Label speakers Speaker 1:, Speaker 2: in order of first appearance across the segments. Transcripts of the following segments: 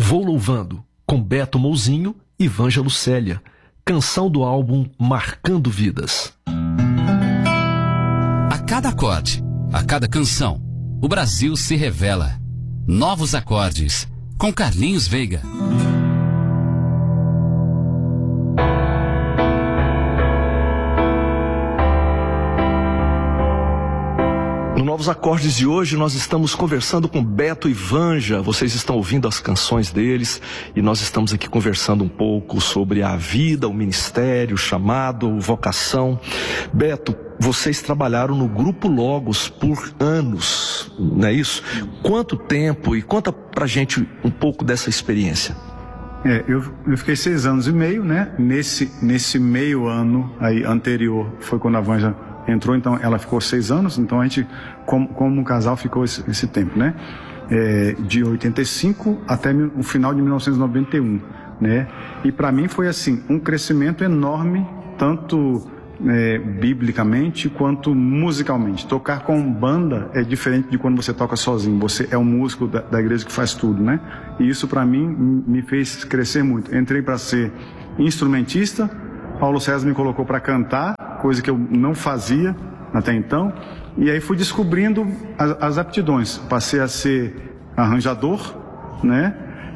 Speaker 1: Vou Louvando, com Beto Mouzinho e Vanja Lucélia. Canção do álbum Marcando Vidas.
Speaker 2: A cada acorde, a cada canção, o Brasil se revela. Novos acordes, com Carlinhos Veiga.
Speaker 1: No Novos Acordes de hoje nós estamos conversando com Beto e Vanja. Vocês estão ouvindo as canções deles e nós estamos aqui conversando um pouco sobre a vida, o ministério, o chamado, vocação. Beto, vocês trabalharam no Grupo Logos por anos, não é isso? Quanto tempo? E conta pra gente um pouco dessa experiência.
Speaker 3: Eu fiquei 6 anos e meio, né? Nesse meio ano aí anterior foi quando a Vanja entrou, então ela ficou 6 anos, então a gente, como um casal, ficou esse tempo, né? De 85 até o final de 1991, né? E para mim foi assim, um crescimento enorme, tanto biblicamente quanto musicalmente. Tocar com banda é diferente de quando você toca sozinho, você é um músico da igreja que faz tudo, né? E isso para mim me fez crescer muito. Entrei para ser instrumentista, Paulo César me colocou para cantar, coisa que eu não fazia até então, e aí fui descobrindo as aptidões. Passei a ser arranjador, né?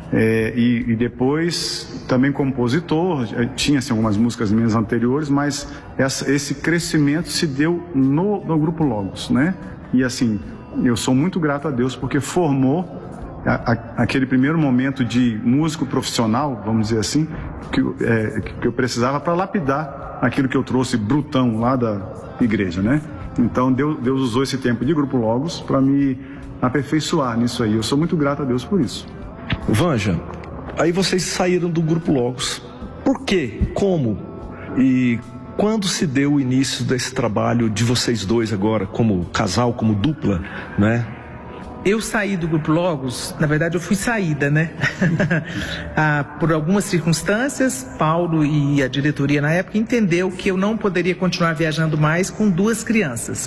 Speaker 3: E depois também compositor. Tinha assim, algumas músicas minhas anteriores, mas esse crescimento se deu no Grupo Logos, né? E assim, eu sou muito grato a Deus porque formou aquele primeiro momento de músico profissional, vamos dizer assim, que eu precisava para lapidar aquilo que eu trouxe brutão lá da igreja, né? Então Deus usou esse tempo de Grupo Logos para me aperfeiçoar nisso aí. Eu sou muito grato a Deus por isso.
Speaker 1: Vanja, aí vocês saíram do Grupo Logos. Por quê? Como? E quando se deu o início desse trabalho de vocês dois agora, como casal, como dupla, né?
Speaker 4: Eu saí do Grupo Logos, na verdade eu fui saída, né? Por algumas circunstâncias, Paulo e a diretoria na época entendeu que eu não poderia continuar viajando mais com 2 crianças.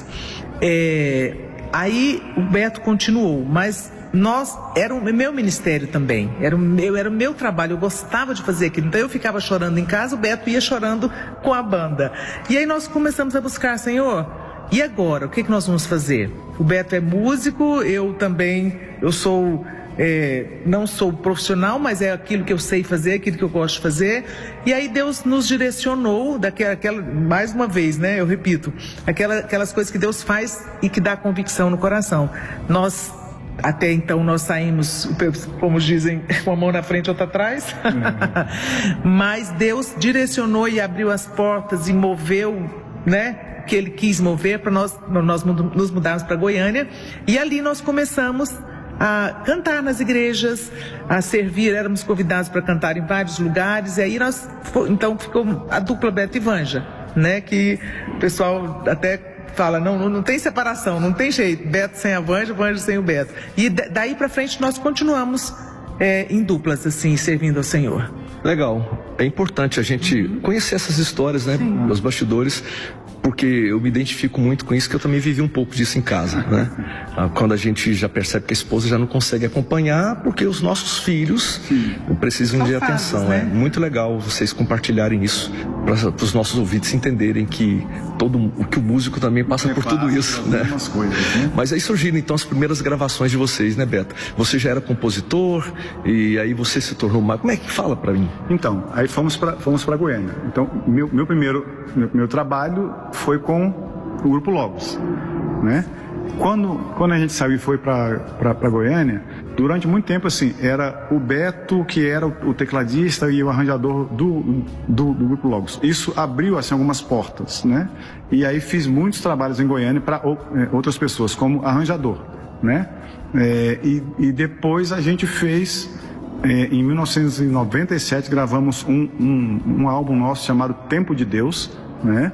Speaker 4: Aí o Beto continuou, mas era o meu ministério também, era o meu trabalho, eu gostava de fazer aquilo, então eu ficava chorando em casa, o Beto ia chorando com a banda. E aí nós começamos a buscar, Senhor, e agora, o que nós vamos fazer? O Beto é músico, eu também, não sou profissional, mas é aquilo que eu sei fazer, aquilo que eu gosto de fazer. E aí Deus nos direcionou, mais uma vez, né? Eu repito, aquelas coisas que Deus faz e que dá convicção no coração. Até então nós saímos, como dizem, com a mão na frente e outra atrás. Mas Deus direcionou e abriu as portas e moveu, né? Que Ele quis mover para nós nos mudarmos para Goiânia. E ali nós começamos a cantar nas igrejas, a servir, éramos convidados para cantar em vários lugares. E aí então ficou a dupla Beto e Vanja, né? Que o pessoal até fala, não tem separação, não tem jeito, Beto sem a Vanja, Vanja sem o Beto. E daí para frente nós continuamos em duplas, assim, servindo ao Senhor.
Speaker 1: Legal, é importante a gente conhecer essas histórias, né? Os bastidores, porque eu me identifico muito com isso, que eu também vivi um pouco disso em casa, né? Quando a gente já percebe que a esposa já não consegue acompanhar, porque os nossos filhos precisam de atenção, né? É muito legal vocês compartilharem isso para os nossos ouvintes entenderem que que o músico também passa por tudo isso, né?
Speaker 3: Coisas, né?
Speaker 1: Mas aí surgiram então as primeiras gravações de vocês, né, Beto? Você já era compositor e aí você se tornou mais... Como é que fala para mim?
Speaker 3: Então, aí fomos para Goiânia. Então, meu trabalho foi com o Grupo Logos, né? Quando a gente saiu e foi para Goiânia, durante muito tempo assim, era o Beto que era o tecladista e o arranjador do Grupo Logos. Isso abriu assim algumas portas, né? E aí fiz muitos trabalhos em Goiânia para outras pessoas como arranjador, né? E depois a gente fez em 1997 gravamos um álbum nosso chamado Tempo de Deus, né?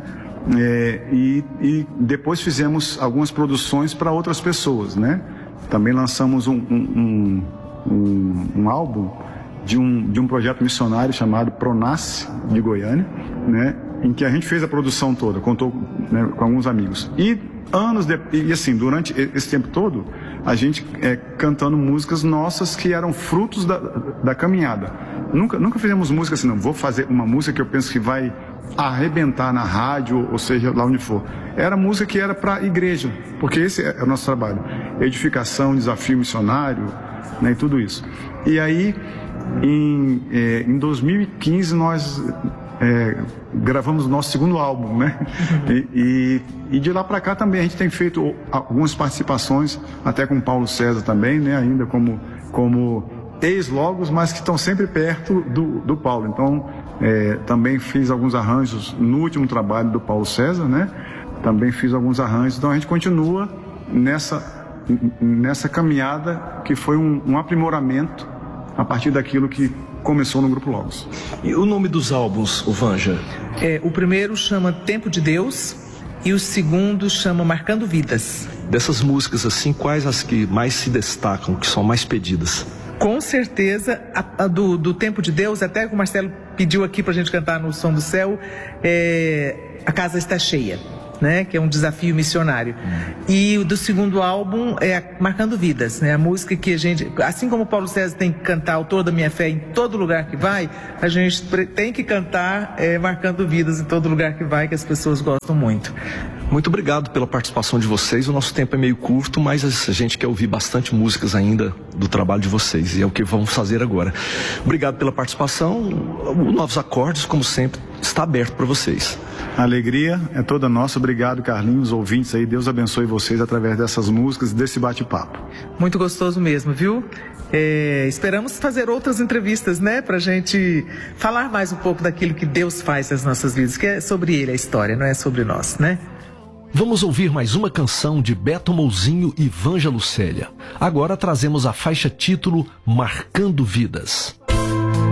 Speaker 3: E depois fizemos algumas produções para outras pessoas, né? Também lançamos um álbum de um projeto missionário chamado Pronasce de Goiânia, né? Em que a gente fez a produção toda, contou, né, com alguns amigos. E assim, durante esse tempo todo, a gente cantando músicas nossas que eram frutos da caminhada. Nunca fizemos música assim, não, vou fazer uma música que eu penso que vai arrebentar na rádio, ou seja, lá onde for. Era música que era para a igreja, porque esse é o nosso trabalho. Edificação, desafio missionário, né, e tudo isso. E aí, em 2015, nós gravamos o nosso segundo álbum, né? E de lá para cá também a gente tem feito algumas participações, até com Paulo César também, né? Ainda como ex-logos, mas que estão sempre perto do Paulo. Então, também fiz alguns arranjos no último trabalho do Paulo César, né? Também fiz alguns arranjos. Então a gente continua nessa caminhada que foi um aprimoramento a partir daquilo que começou no Grupo Logos.
Speaker 1: E o nome dos álbuns, o Vanja?
Speaker 4: O primeiro chama Tempo de Deus e o segundo chama Marcando Vidas.
Speaker 1: Dessas músicas, assim, quais as que mais se destacam, que são mais pedidas?
Speaker 4: Com certeza, a do Tempo de Deus, até que o Marcelo pediu aqui pra gente cantar no Som do Céu, A Casa Está Cheia, né? Que é um desafio missionário. E o do segundo álbum é Marcando Vidas, né? A música que a gente, assim como o Paulo César tem que cantar Autor da Minha Fé em todo lugar que vai, a gente tem que cantar Marcando Vidas em todo lugar que vai, que as pessoas gostam muito.
Speaker 1: Muito obrigado pela participação de vocês. O nosso tempo é meio curto, mas a gente quer ouvir bastante músicas ainda do trabalho de vocês, e é o que vamos fazer agora. Obrigado pela participação. O Novos Acordes, como sempre, está aberto para vocês.
Speaker 3: A alegria é toda nossa. Obrigado, Carlinhos, ouvintes aí. Deus abençoe vocês através dessas músicas, desse bate-papo.
Speaker 4: Muito gostoso mesmo, viu? Esperamos fazer outras entrevistas, né? Pra gente falar mais um pouco daquilo que Deus faz nas nossas vidas, que é sobre Ele a história, não é sobre nós, né?
Speaker 5: Vamos ouvir mais uma canção de Beto Mouzinho e Vanja Lucélia. Agora trazemos a faixa título Marcando Vidas.